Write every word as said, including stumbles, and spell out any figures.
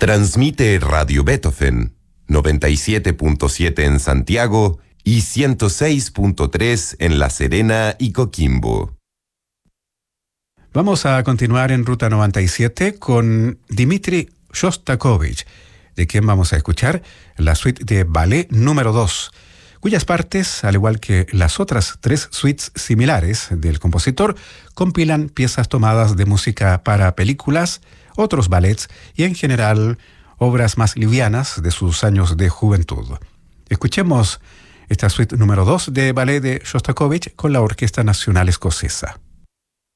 Transmite Radio Beethoven, noventa y siete punto siete en Santiago y ciento seis punto tres en La Serena y Coquimbo. Vamos a continuar en Ruta noventa y siete con Dmitri Shostakovich, de quien vamos a escuchar la suite de ballet número dos, cuyas partes, al igual que las otras tres suites similares del compositor, compilan piezas tomadas de música para películas, otros ballets y, en general, obras más livianas de sus años de juventud. Escuchemos esta suite número dos de ballet de Shostakovich con la Orquesta Nacional Escocesa.